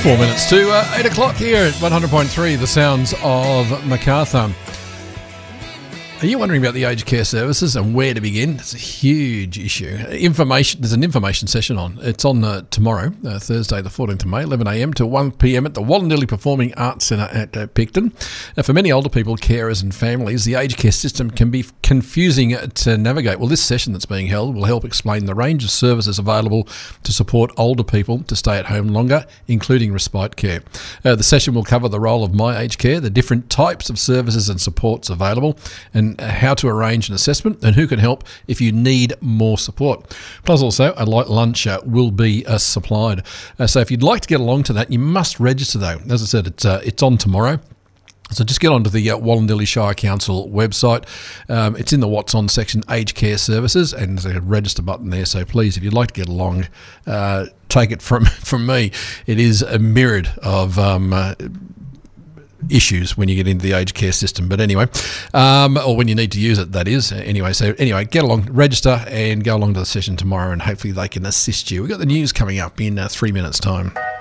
4 minutes to 8 o'clock here at 100.3, the sounds of Macarthur. Are you wondering about the aged care services and where to begin? It's a huge issue. There's an information session on. It's on tomorrow, Thursday the 14th of May, 11am to 1pm at the Wallandilly Performing Arts Centre at Picton. For many older people, carers and families, the aged care system can be confusing to navigate. Well, this session that's being held will help explain the range of services available to support older people to stay at home longer, including respite care. The session will cover the role of My Aged Care, the different types of services and supports available, and how to arrange an assessment and who can help if you need more support. Plus also a light lunch will be supplied. So if you'd like to get along to that, you must register though. As I said, it's on tomorrow. So just get onto the Wallandilly Shire Council website. It's in the What's On section, Aged Care Services, and there's a register button there. So please, if you'd like to get along, take it from me. It is a myriad of issues when you get into the aged care system, but anyway, or when you need to use it, that is. Anyway, get along, register and go along to the session tomorrow, and hopefully they can assist you. We've got the news coming up in 3 minutes' time.